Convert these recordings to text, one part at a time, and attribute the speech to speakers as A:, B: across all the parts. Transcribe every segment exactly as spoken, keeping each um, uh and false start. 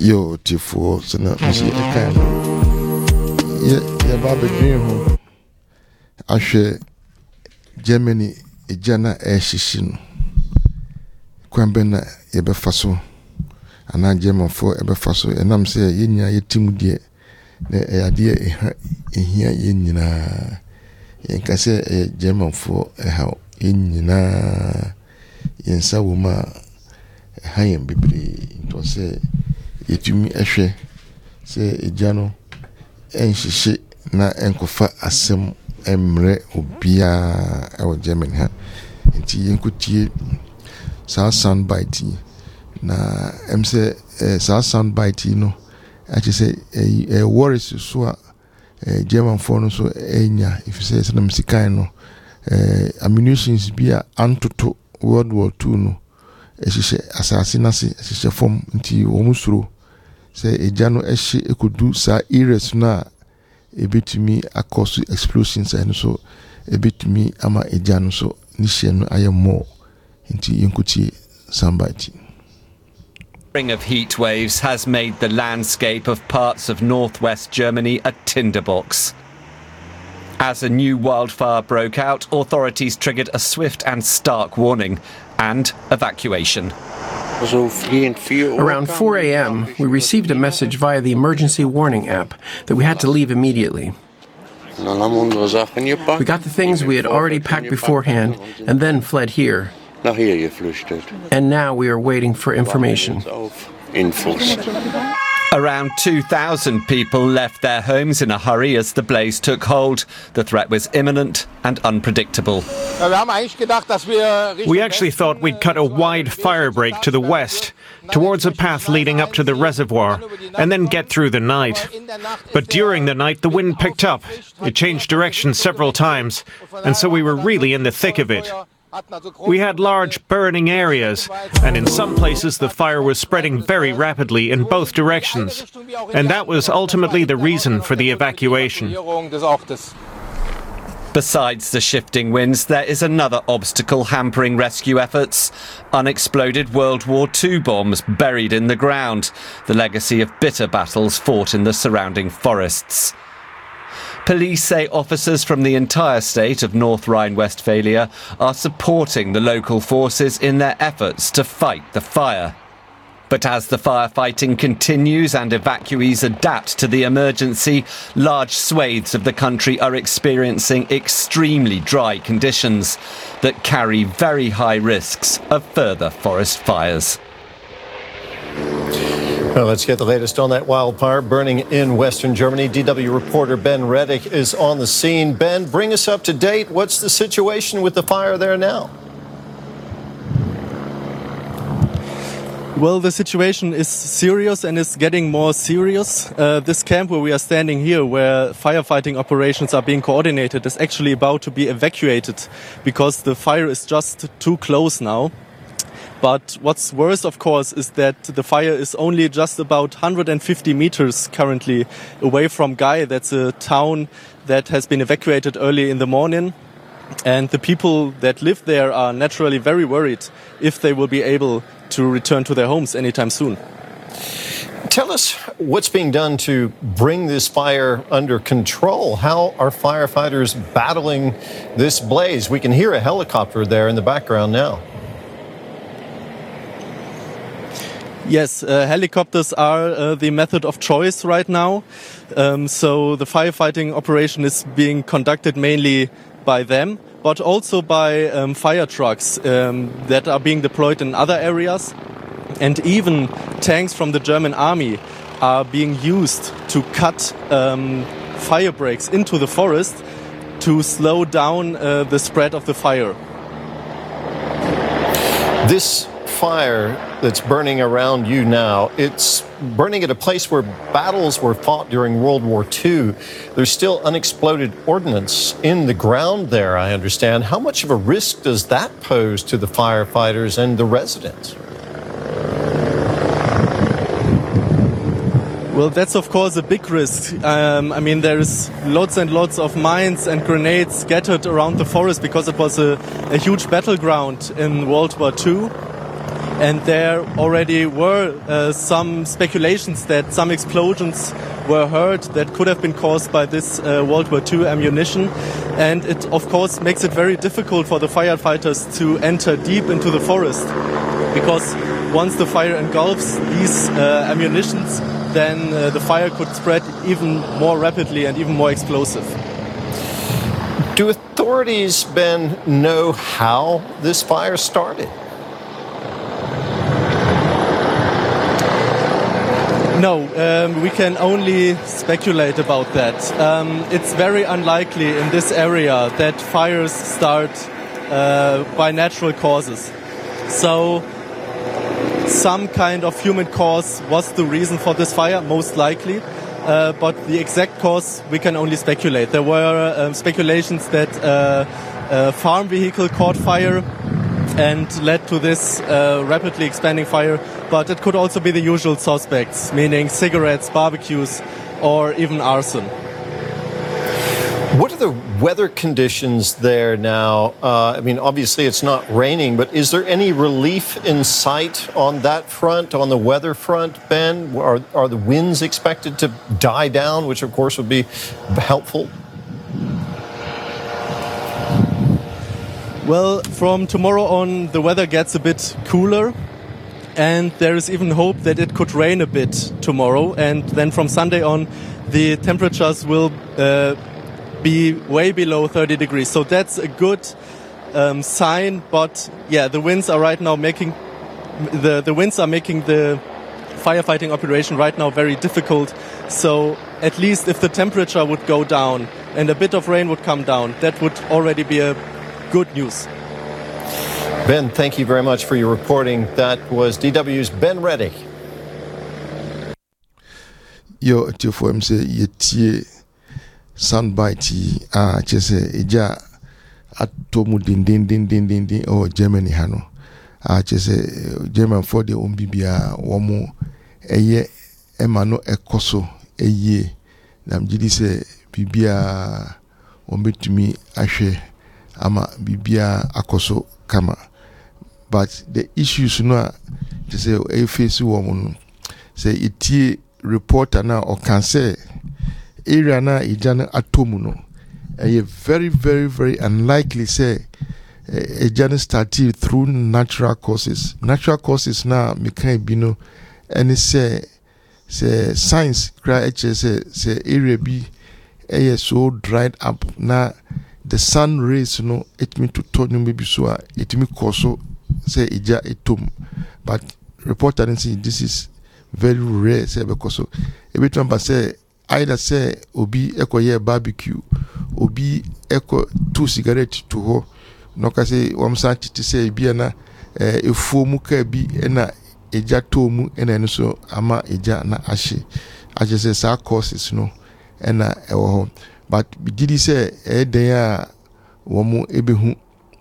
A: Yo, Tifo, so now, you see, I can't. Yeah, yeah, Baba Dream. I share Germany, a Jana Air Shishino. Quambena, Ebe Faso, and I German for Ebe Faso, and I'm saying, Yinya, ye team dear, the idea in here, Yina. You can say a German for a how in Yina, Yensa Wuma, a high and bibli, to say. To me, a share, say a jano, and she she na enkofa asem emre obia our German ha. Nti yenkutie sa sound bite na em say sa sound bite no. Actually say a worries so a German for no so enya if you say some sika no ammunitions be a antoto World War Two no. Ehye assassinasi ehye form nti omusuro say ejano ehye ekodu sa eras na ebetumi akosu explosions and so ebetumi ama ejano so nishe no ayemo nti yenkutie somebody.
B: Ring of heat waves has made the landscape of parts of northwest Germany a tinderbox. As a new wildfire broke out, authorities triggered a swift and stark warning and evacuation.
C: Around four a m, we received a message via the emergency warning app that we had to leave immediately. We got the things we had already packed beforehand and then fled here. And now we are waiting for information.
B: Around two thousand people left their homes in a hurry as the blaze took hold. The threat was imminent and unpredictable.
D: We actually thought we'd cut a wide fire break to the west, towards a path leading up to the reservoir, and then get through the night. But during the night, the wind picked up. It changed direction several times, and so we were really in the thick of it. We had large burning areas, and in some places the fire was spreading very rapidly in both directions. And that was ultimately the reason for the evacuation.
B: Besides the shifting winds, there is another obstacle hampering rescue efforts. Unexploded World War Two bombs buried in the ground, the legacy of bitter battles fought in the surrounding forests. Police say officers from the entire state of North Rhine-Westphalia are supporting the local forces in their efforts to fight the fire. But as the firefighting continues and evacuees adapt to the emergency, large swathes of the country are experiencing extremely dry conditions that carry very high risks of further forest fires.
E: Well, let's get the latest on that wildfire burning in western Germany. D W reporter Ben Reddick is on the scene. Ben, bring us up to date. What's the situation with the fire there now?
F: Well, the situation is serious and is getting more serious. Uh, this camp where we are standing here, where firefighting operations are being coordinated, is actually about to be evacuated because the fire is just too close now. But what's worse, of course, is that the fire is only just about one hundred fifty meters currently away from Gai. That's a town that has been evacuated early in the morning. And the people that live there are naturally very worried if they will be able to return to their homes anytime soon.
E: Tell us what's being done to bring this fire under control. How are firefighters battling this blaze? We can hear a helicopter there in the background now.
F: Yes, uh, helicopters are uh, the method of choice right now. Um, so the firefighting operation is being conducted mainly by them, but also by um, fire trucks um, that are being deployed in other areas. And even tanks from the German army are being used to cut um, fire breaks into the forest to slow down uh, the spread of the fire.
E: This fire that's burning around you now, it's burning at a place where battles were fought during World War Two. There's still unexploded ordnance in the ground there, I understand. How much of a risk does that pose to the firefighters and the residents?
F: Well, that's of course a big risk. Um, I mean, there is lots and lots of mines and grenades scattered around the forest because it was a, a huge battleground in World War Two. And there already were uh, some speculations that some explosions were heard that could have been caused by this uh, World War Two ammunition. And it, of course, makes it very difficult for the firefighters to enter deep into the forest, because once the fire engulfs these uh, ammunitions, then uh, the fire could spread even more rapidly and even more explosive.
E: Do authorities, Ben, know how this fire started?
F: No, um, we can only speculate about that. Um, it's very unlikely in this area that fires start uh, by natural causes. So some kind of human cause was the reason for this fire, most likely. Uh, but the exact cause, we can only speculate. There were um, speculations that uh, a farm vehicle caught fire and led to this uh, rapidly expanding fire. But it could also be the usual suspects, meaning cigarettes, barbecues, or even arson.
E: What are the weather conditions there now? Uh, I mean, obviously it's not raining, but is there any relief in sight on that front, on the weather front, Ben? Are, are the winds expected to die down, which of course would be helpful?
F: Well, from tomorrow on, the weather gets a bit cooler. And there is even hope that it could rain a bit tomorrow. And then from Sunday on, the temperatures will uh, be way below thirty degrees. So that's a good um, sign. But yeah, the winds are right now making the the winds are making the firefighting operation right now very difficult. So at least if the temperature would go down and a bit of rain would come down, that would already be a good news.
E: Ben, thank you very much for your reporting. That was D W's Ben Reddy.
A: Yo, to for him say ye soundbite ah chese eja atomu din din din din din din oh Germany hano ah chese German for the ombibia womo eye emano ekoso eye nam gidi se bibia ombetumi ahwe ama bibia akoso kama. But the issues no to say a face woman say it reporter now or can say area na ijana atomu no a very very very unlikely say a journey started through natural causes. Natural causes now me can be no any say say science cry say say area be a so dried up na the sun rays no it mean to turn maybe so it me cause say ija etum, but reporter didn't see this is very rare say because so every time but say either say obi eko ye barbecue obi eko two cigarette to ho no ka say wam santi to say bia na efuo mu ka bi na eja to mu na no so ama eja na ahye ahye say sa causes no na ewo ho, but did say e den a wo mu ebehu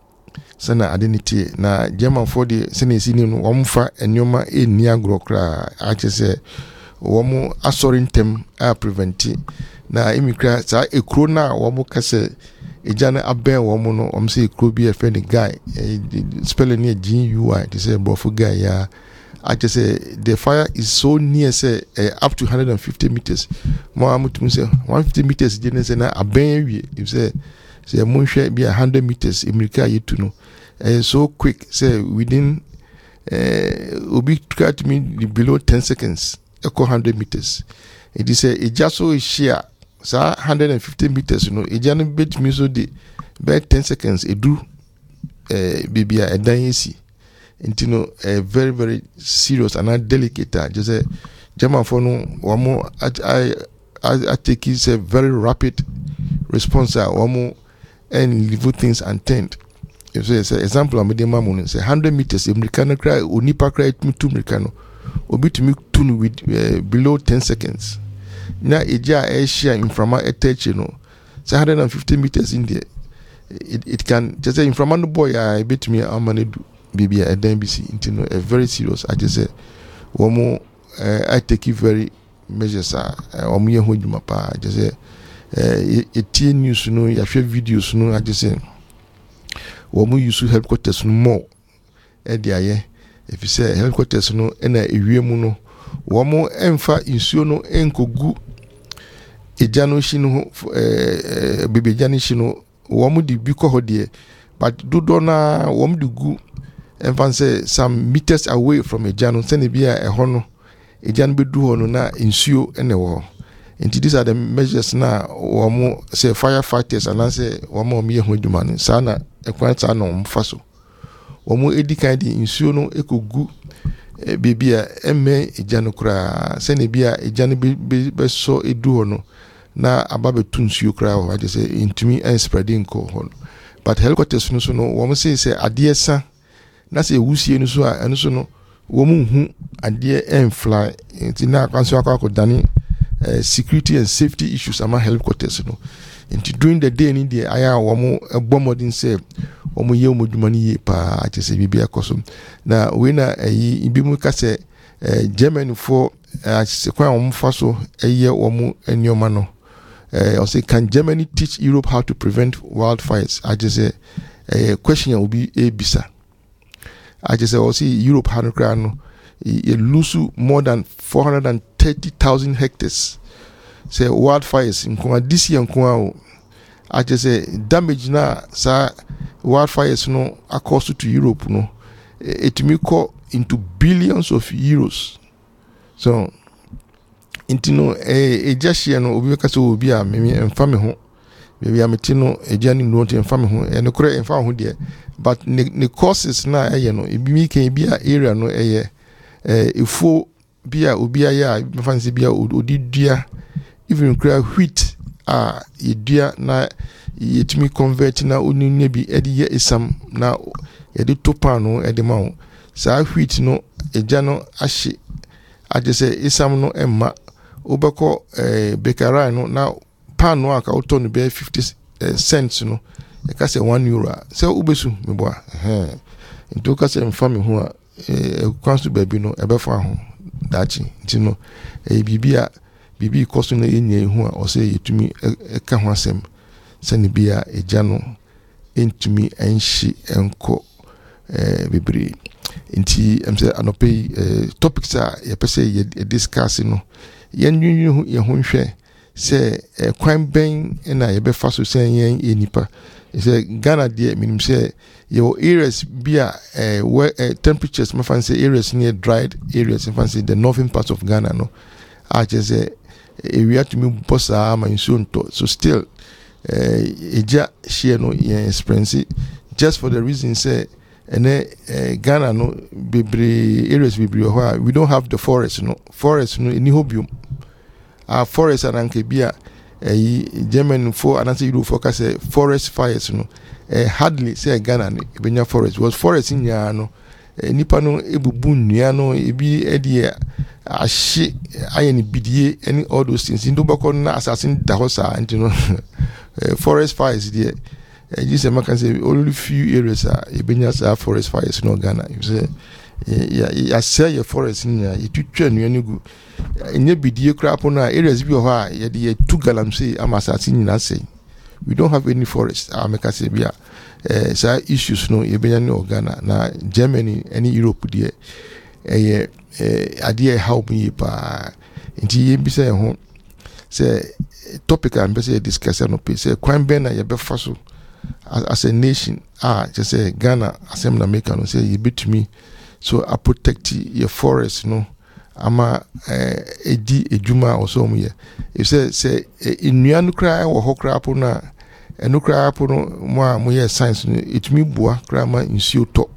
A: sana identity na German for the senesi ni no womfa enyoma eni agro kra ache se womo asori ntem a prevent na emikra sa ekro na womo kase ejane aben womo no om se ekro bi e friend guy spelling near G U I to say brofo guy ya ache se the fire is so near say uh, up to one hundred fifty meters mo amutum say one hundred fifty meters jene say na aben wi if say say mo hwe bi one hundred meters emikra yitu no uh, so quick say within uh, obi try to me below ten seconds echo one hundred meters it is a it just so is share so one hundred fifty meters you know it just bet me so the bet ten seconds it do uh, bibia a dan esi and you know a very very serious and a delicate just a German for no one more I I I take is a very rapid response one more and leave things untended. If say example I'm the mamun say one hundred meters American cry unipa cry to two Americano obi to me tune with uh, below ten seconds na eja asia inframa eteche no say one hundred fifty meters in there it, it can just say inframa no boy I bet me amane do bibia e dan bisi into no a very serious I just say womo uh, I take it very measures are omo ye ho djuma pa just say uh, etie news no ya hwe videos no I just say womo use headquarters no more e dia ye if you say helicopters no ena ewiem no wo mo emfa insuo no enkogu ejano shi no eh bebejani shi no wo mo di bi ko ho de but dodo na wo mo di gu emfa say some meters away from ejano sene bia e ho no ejano bedu ho no na insuo ene wo. And these are the measures now wo mo say firefighters and say wo mo me ho dwuma no sana e kwanta no mfaso wo mo edikan di insuo no ekogu e bibia emme ejano kura sene bia ejano be so edu ho no na ababe tunsuo kura ho ade say intimi and spreading ko ho but helicopters no so no wo mo say say ade esa na say wusie no so a eno so no wo mo hu ade en fly ntina kwanso akwa dani Uh, security and safety issues among helicopters, you know. And during the day, in the aya, wamu a bombarding say, wamu ye umudumani pa ati se bibi akosom. Na wena eh ibimu kase Germany for se kwa wamu faso eye wamu enyomano. I say, can Germany teach Europe how to prevent wildfires? I just say a question will be a bisa. I just say, I see Europe had no. You lose more than four hundred thirty thousand hectares. Say wildfires in Kongo this year in Kongo. I just say damage na sa wildfires no across to Europe no. It may go into billions of euros. So into no a just year no obi ka so obi a me emfa me ho. Baby am tino e jani no te emfa me ho. E no kure emfa ho de. But the causes na e no e bi mi kan bi a area no e eh ifo bia obia ya mefanse bia odidua even cry wheat ah yedua na yetimi convert na onunye bi ede ye esam na yede topa no ede ma sa wheat no eja no ahye agese esam no emma obeko eh bekara no na pan no aka uto no be fifty cents no e ka se one euro se ubesu meboa eh nto ka se mfa me ho a eh kwanso baby no ebefa ho dachi ntino eh bibia bibi koso no enye hu a o se yetumi eka ho asem se ne bia eja no entumi enhye enko eh bibiri nti em se anope eh topics a ye pese ye discuss no yenwunwu ye ho hwe se kwan ben na ye befa so sen yen enipa se Ghana de minim se your areas bia uh, where uh, temperatures my fancy areas near dried areas in fancy the northern parts of Ghana no I just say area to me bossa ma insunto so still uh, eja share no experience just for the reason say and uh, Ghana no bebre areas bebre where we don't have the forest no forest no any hobium our forest aranke bia eh German for another Europe focus forest fires no eh hardly say Ghana no benya forest was forest in ya no nipa no ebubu nnua no ebi ede ahye ayeni bidie any all those things ndo bako na assassin da hosa anti no forest fires there you say man can say only few areas are ebenya sa forest fires no Ghana you say ya ya say your forest in ya itutwa nnua ni gu enye bidie krapo na areas bi ho a ye de two galamsey amasati nyina say we don't have any forest ameka say bia eh sa issues no ebenya no Ghana na Germany any Europe there eh eh ade help me pa nti ye bi say ho say topic am be say discuss no pe say kwan ben na ye be faso as a nation ah just say Ghana asem na make no say you bit me so I protect your forest no ama eh edi edwuma also mu ye if say say nnua no kra wo ho kra po na enu kra po no mo a mo ye science no etumi bua kra ma nsuo to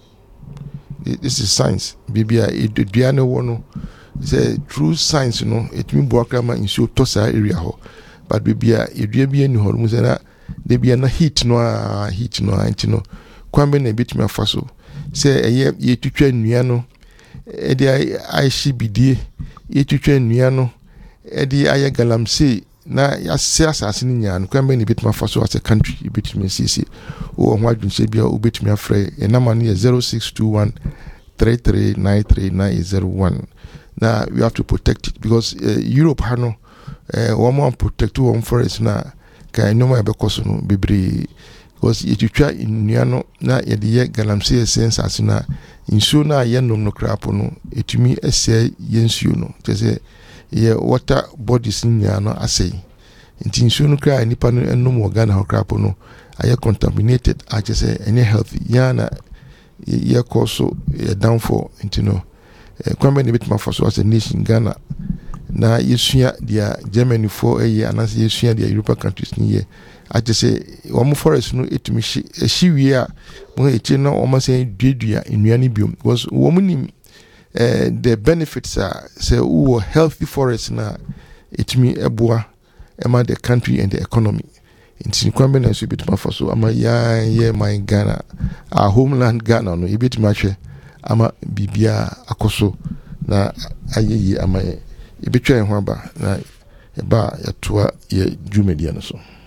A: this is science bibia edua no wo no say true science no etumi bua kra ma nsuo to sa area ho but bibia edua bi eni ho mu say na de bia na heat no a heat no anti no kwambe na bitumi afaso say eye ye tutwa nnua no edi aishi bidie yetutwa nnua no edi aye galamsey na ya se asase ni nya no kwamba ni bituma faso as a country bitumi sisi o ho adwunse bia o bitumi afre e number no zero six two one three three nine three nine zero one na we have to protect it because uh, Europe hano uh, one more protect one forest na ka no ma be koso no bebre because yɛtwitwa nnua no na yɛde yɛ galamsey essence asena nsuo na yɛ nom no krapo no etumi ɛsɛ yɛ nsuo no kyerɛ yɛ water bodies nyinaa no asɛe nti nsuo no kra nipa no enom wɔ Ghana ho krapo no ayɛ contaminated a kyerɛ sɛ ɛnyɛ healthy yana yɛ kɔ so yɛ downfall nti no kwame ne bituma for so as a nation Ghana na yɛsua dia Germany for ɛyɛ anase yɛsua dia European countries ni yɛ a kyerɛ sɛ wɔn forest no etumi hye ɛhye wie a mo ɛkyɛ na wɔn sɛ duadua nnua ne biom because wɔn nim Uh, the benefits are say who healthy forests na etimi eboa ema the country and the economy in kwambe na so bituma for so ama ya ye my Ghana our homeland Ghana no ibitima hwe ama bibia akoso na ayeyi ama ibetwa ho aba na eba yatoa ye dwumadia no so